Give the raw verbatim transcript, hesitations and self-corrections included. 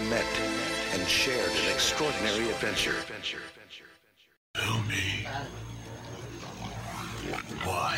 met and shared an extraordinary adventure. Tell me, why